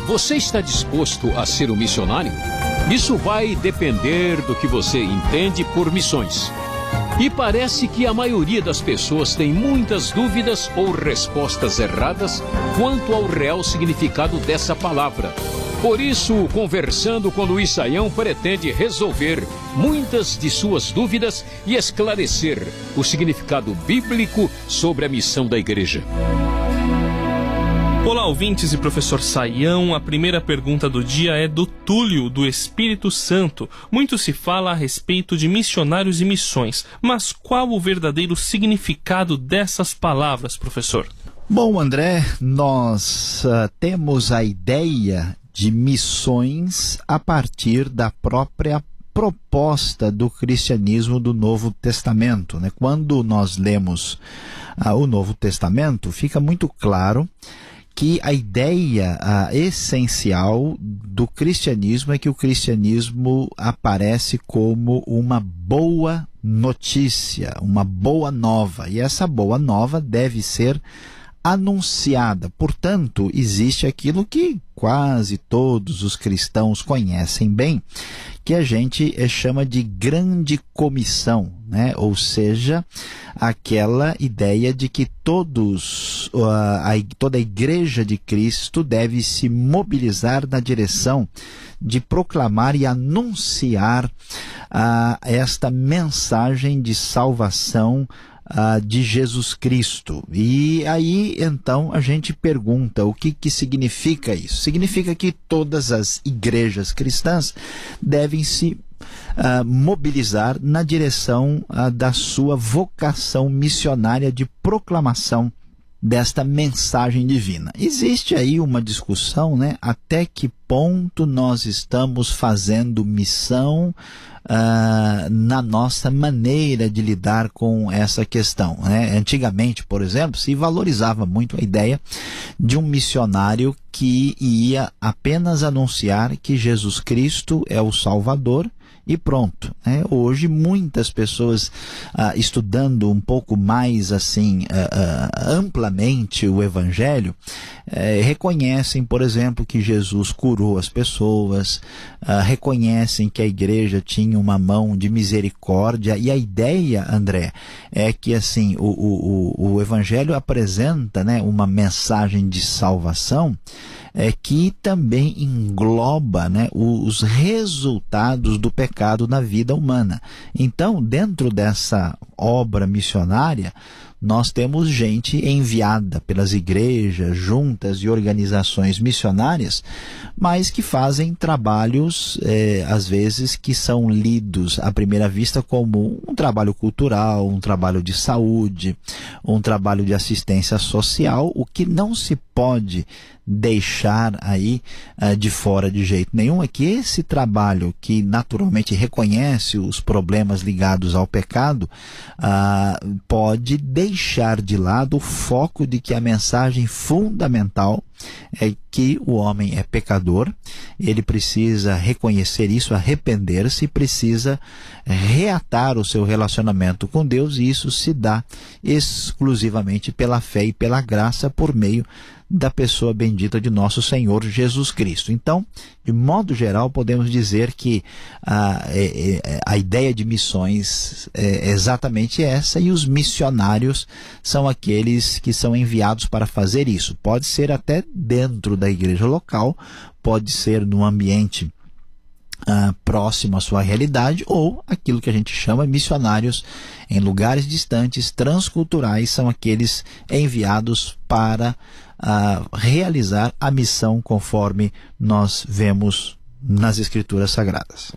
você está disposto a ser um missionário? Isso vai depender do que você entende por missões. E parece que a maioria das pessoas tem muitas dúvidas ou respostas erradas quanto ao real significado dessa palavra. Por isso, conversando com Luiz Saião pretende resolver muitas de suas dúvidas e esclarecer o significado bíblico sobre a missão da igreja. Olá, ouvintes e professor Saião. A primeira pergunta do dia é do Túlio, do Espírito Santo. Muito se fala a respeito de missionários e missões, mas qual o verdadeiro significado dessas palavras, professor? Bom, André, nós temos a ideia de missões a partir da própria proposta do cristianismo do Novo Testamento, né? Quando nós lemos o Novo Testamento, fica muito claro que a ideia essencial do cristianismo é que o cristianismo aparece como uma boa notícia, uma boa nova, e essa boa nova deve ser anunciada. Portanto, existe aquilo que quase todos os cristãos conhecem bem, que a gente chama de grande comissão, né? Ou seja, aquela ideia de que toda a igreja de Cristo deve se mobilizar na direção de proclamar e anunciar esta mensagem de salvação de Jesus Cristo. E aí, então, a gente pergunta o que significa isso? Significa que todas as igrejas cristãs devem se mobilizar na direção da sua vocação missionária de proclamação desta mensagem divina. Existe aí uma discussão, né? Até que ponto nós estamos fazendo missão na nossa maneira de lidar com essa questão, né? Antigamente, por exemplo, se valorizava muito a ideia de um missionário que ia apenas anunciar que Jesus Cristo é o Salvador e pronto, né? Hoje muitas pessoas estudando um pouco mais assim amplamente o Evangelho reconhecem, por exemplo, que Jesus curou as pessoas, reconhecem que a igreja tinha uma mão de misericórdia, e a ideia, André, é que assim o Evangelho apresenta, né, uma mensagem de salvação que também engloba, né, os resultados do pecado na vida humana. Então, dentro dessa obra missionária, nós temos gente enviada pelas igrejas, juntas e organizações missionárias, mas que fazem trabalhos, às vezes, que são lidos à primeira vista como um trabalho cultural, um trabalho de saúde, um trabalho de assistência social, o que não se pode deixar aí de fora de jeito nenhum é que esse trabalho, que naturalmente reconhece os problemas ligados ao pecado, pode deixar de lado o foco de que a mensagem fundamental é que o homem é pecador, ele precisa reconhecer isso, arrepender-se, precisa reatar o seu relacionamento com Deus, e isso se dá exclusivamente pela fé e pela graça por meio da pessoa bendita de nosso Senhor Jesus Cristo. Então, de modo geral, podemos dizer que a ideia de missões é exatamente essa, e os missionários são aqueles que são enviados para fazer isso. Pode ser até dentro da igreja local, pode ser num ambiente próximo à sua realidade, ou aquilo que a gente chama missionários em lugares distantes, transculturais, são aqueles enviados para realizar a missão conforme nós vemos nas Escrituras Sagradas.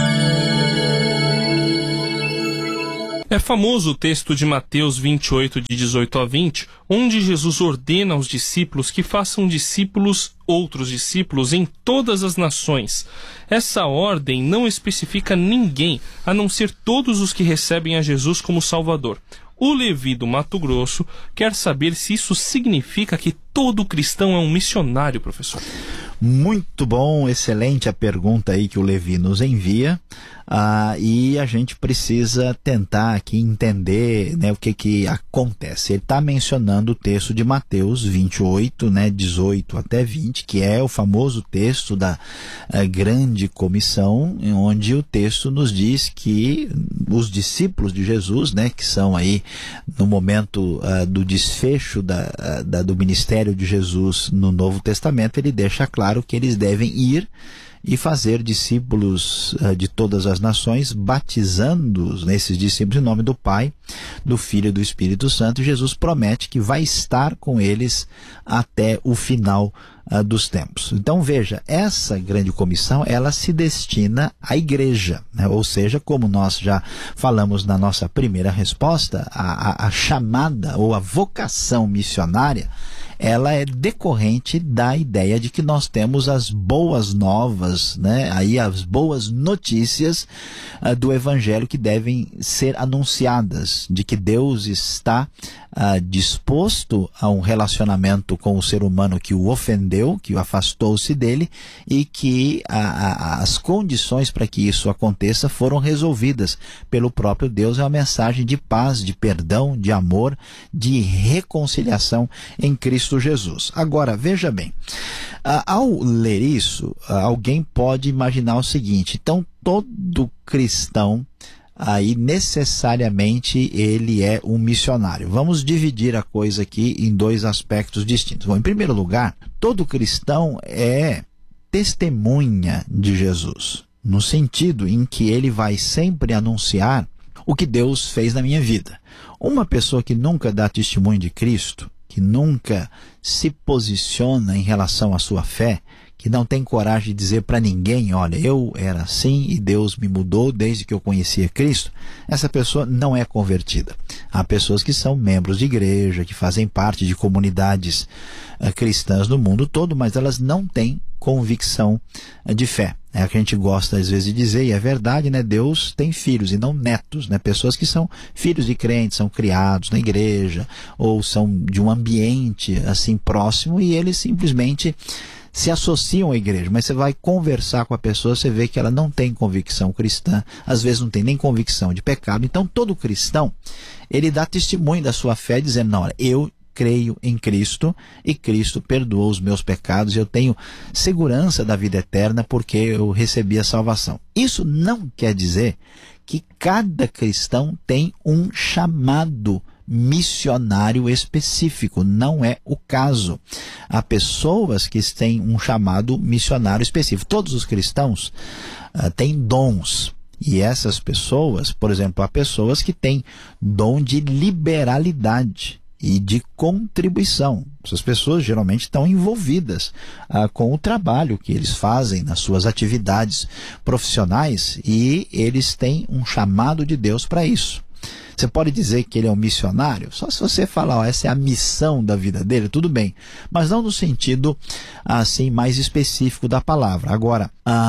É famoso o texto de Mateus 28, de 18 a 20, onde Jesus ordena aos discípulos que façam outros discípulos em todas as nações. Essa ordem não especifica ninguém, a não ser todos os que recebem a Jesus como Salvador. O Levi do Mato Grosso quer saber se isso significa que todo cristão é um missionário, professor. Muito bom, excelente a pergunta aí que o Levi nos envia. e a gente precisa tentar aqui entender, né, o que acontece. Ele está mencionando o texto de Mateus 28, né, 18 até 20, que é o famoso texto da grande comissão, onde o texto nos diz que os discípulos de Jesus, né, que são aí no momento do desfecho do ministério de Jesus no Novo Testamento, ele deixa claro que eles devem ir e fazer discípulos de todas as nações, batizando-os, nesses discípulos, em nome do Pai, do Filho e do Espírito Santo. E Jesus promete que vai estar com eles até o final dos tempos. Então veja, essa grande comissão, ela se destina à igreja, né? Ou seja, como nós já falamos na nossa primeira resposta, a chamada ou a vocação missionária, ela é decorrente da ideia de que nós temos as boas novas, né? Aí as boas notícias do Evangelho que devem ser anunciadas, de que Deus está disposto a um relacionamento com o ser humano que o ofendeu, que o afastou-se dele, e que as condições para que isso aconteça foram resolvidas pelo próprio Deus. É uma mensagem de paz, de perdão, de amor, de reconciliação em Cristo Jesus. Agora, veja bem, ao ler isso, alguém pode imaginar o seguinte: então todo cristão aí necessariamente ele é um missionário. Vamos dividir a coisa aqui em dois aspectos distintos. Bom, em primeiro lugar, todo cristão é testemunha de Jesus, no sentido em que ele vai sempre anunciar o que Deus fez na minha vida. Uma pessoa que nunca dá testemunho de Cristo, que nunca se posiciona em relação à sua fé, que não tem coragem de dizer para ninguém: olha, eu era assim e Deus me mudou desde que eu conhecia Cristo, essa pessoa não é convertida. Há pessoas que são membros de igreja, que fazem parte de comunidades cristãs no mundo todo, mas elas não têm convicção de fé. É o que a gente gosta às vezes de dizer, e é verdade, né? Deus tem filhos e não netos, né? Pessoas que são filhos de crentes, são criados na igreja, ou são de um ambiente assim próximo, e eles simplesmente se associam à igreja, mas você vai conversar com a pessoa, você vê que ela não tem convicção cristã, às vezes não tem nem convicção de pecado. Então todo cristão, ele dá testemunho da sua fé, dizendo: não, olha, eu creio em Cristo e Cristo perdoou os meus pecados, eu tenho segurança da vida eterna porque eu recebi a salvação. Isso não quer dizer que cada cristão tem um chamado missionário específico. Não é o caso. Há pessoas que têm um chamado missionário específico. Todos os cristãos têm dons. E essas pessoas, por exemplo, há pessoas que têm dom de liberalidade e de contribuição. Essas pessoas geralmente estão envolvidas com o trabalho que eles fazem nas suas atividades profissionais, e eles têm um chamado de Deus para isso. Você pode dizer que ele é um missionário? Só se você falar: ó, essa é a missão da vida dele, tudo bem. Mas não no sentido assim mais específico da palavra. Agora,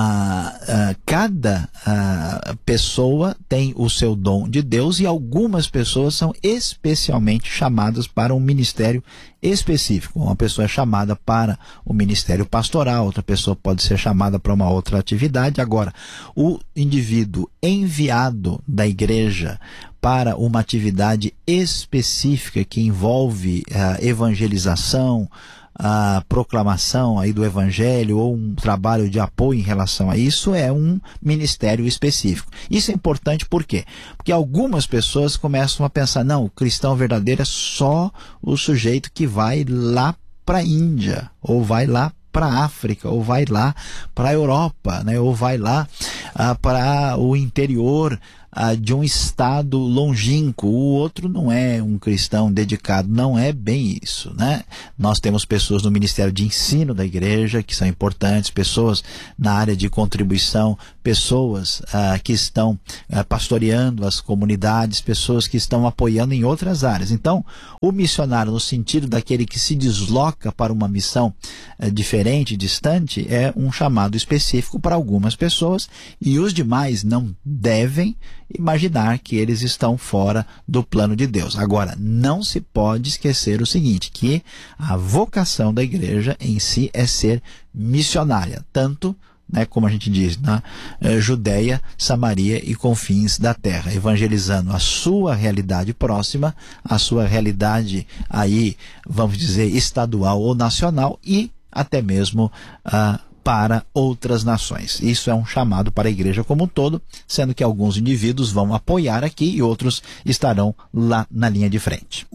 cada pessoa tem o seu dom de Deus, e algumas pessoas são especialmente chamadas para um ministério específico. Uma pessoa é chamada para o ministério pastoral, outra pessoa pode ser chamada para uma outra atividade. Agora, o indivíduo enviado da igreja para uma atividade específica que envolve evangelização, a proclamação aí do evangelho, ou um trabalho de apoio em relação a isso, é um ministério específico. Isso é importante por quê? Porque algumas pessoas começam a pensar: não, o cristão verdadeiro é só o sujeito que vai lá para a Índia, ou vai lá para a África, ou vai lá para a Europa, né? Ou vai lá para o interior de um estado longínquo. O outro não é um cristão dedicado. Não é bem isso, né? Nós temos pessoas no ministério de ensino da igreja que são importantes, pessoas na área de contribuição, pessoas que estão pastoreando as comunidades, pessoas que estão apoiando em outras áreas. Então, o missionário, no sentido daquele que se desloca para uma missão diferente, distante, é um chamado específico para algumas pessoas, e os demais não devem imaginar que eles estão fora do plano de Deus. Agora, não se pode esquecer o seguinte, que a vocação da igreja em si é ser missionária, tanto né, como a gente diz, na Judéia, Samaria e confins da terra, evangelizando a sua realidade próxima, a sua realidade aí, vamos dizer, estadual ou nacional e até mesmo para outras nações. Isso é um chamado para a igreja como um todo, sendo que alguns indivíduos vão apoiar aqui e outros estarão lá na linha de frente.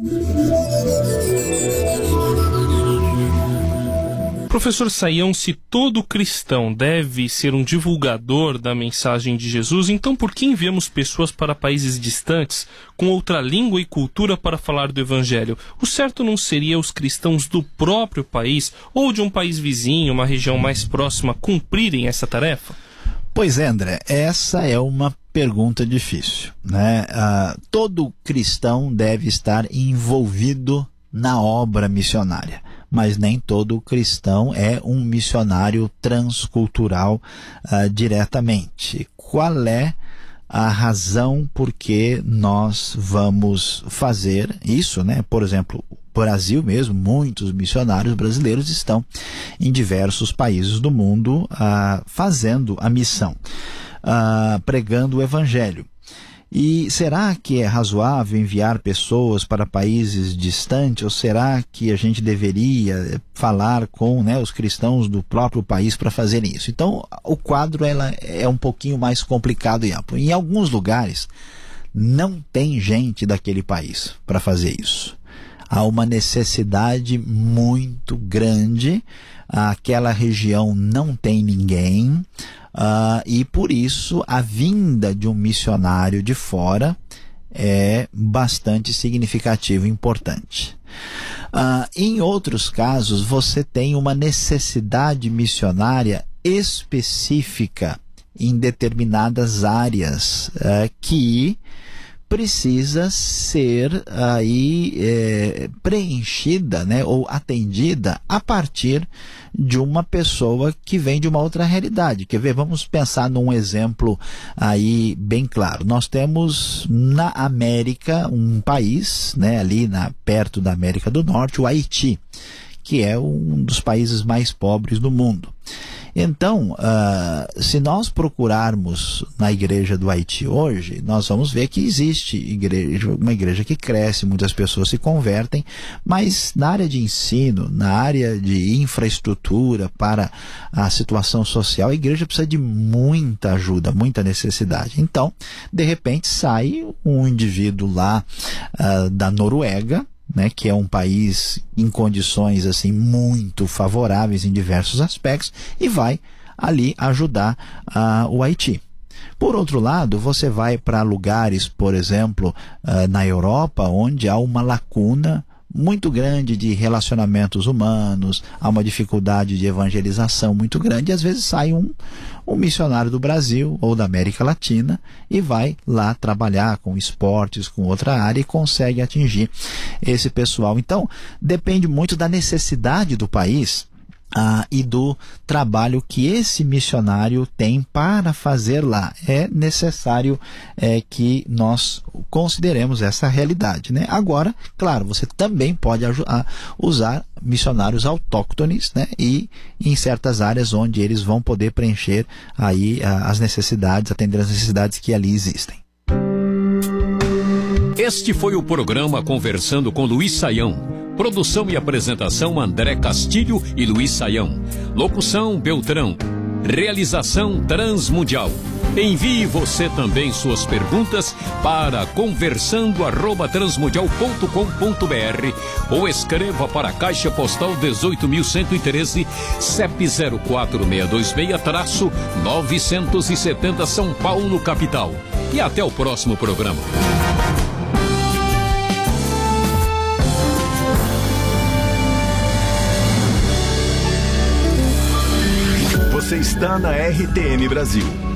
Professor Sayão, se todo cristão deve ser um divulgador da mensagem de Jesus, então por que enviamos pessoas para países distantes, com outra língua e cultura para falar do Evangelho? O certo não seria os cristãos do próprio país ou de um país vizinho, uma região mais próxima, cumprirem essa tarefa? Pois é, André, essa é uma pergunta difícil, né? Todo cristão deve estar envolvido na obra missionária, mas nem todo cristão é um missionário transcultural diretamente. Qual é a razão por que nós vamos fazer isso, né? Por exemplo, o Brasil mesmo, muitos missionários brasileiros estão em diversos países do mundo fazendo a missão, pregando o Evangelho. E será que é razoável enviar pessoas para países distantes, ou será que a gente deveria falar com os cristãos do próprio país para fazerem isso? Então, o quadro é um pouquinho mais complicado e amplo. Em alguns lugares, não tem gente daquele país para fazer isso. Há uma necessidade muito grande, aquela região não tem ninguém, e por isso a vinda de um missionário de fora é bastante significativo e importante. Em outros casos, você tem uma necessidade missionária específica em determinadas áreas que precisa ser preenchida, né, ou atendida a partir de uma pessoa que vem de uma outra realidade. Quer ver? Vamos pensar num exemplo aí bem claro. Nós temos na América um país, né, ali perto da América do Norte, o Haiti, que é um dos países mais pobres do mundo. Então, se nós procurarmos na igreja do Haiti hoje, nós vamos ver que existe uma igreja que cresce, muitas pessoas se convertem, mas na área de ensino, na área de infraestrutura para a situação social, a igreja precisa de muita ajuda, muita necessidade. Então, de repente, sai um indivíduo lá da Noruega, né, que é um país em condições assim muito favoráveis em diversos aspectos, e vai ali ajudar o Haiti. Por outro lado, você vai para lugares, por exemplo, na Europa, onde há uma lacuna muito grande de relacionamentos humanos, há uma dificuldade de evangelização muito grande, e às vezes sai um missionário do Brasil ou da América Latina e vai lá trabalhar com esportes, com outra área, e consegue atingir esse pessoal. Então, depende muito da necessidade do país e do trabalho que esse missionário tem para fazer lá. É necessário que nós consideremos essa realidade, né? Agora, claro, você também pode usar missionários autóctones, né? E em certas áreas onde eles vão poder preencher aí as necessidades, atender as necessidades que ali existem. Este foi o programa Conversando com Luiz Sayão. Produção e apresentação André Castilho e Luiz Sayão. Locução Beltrão. Realização Transmundial. Envie você também suas perguntas para conversando@transmundial.com.br ou escreva para a Caixa Postal 18.113, CEP 04626-970 São Paulo, capital. E até o próximo programa. Você está na RTM Brasil.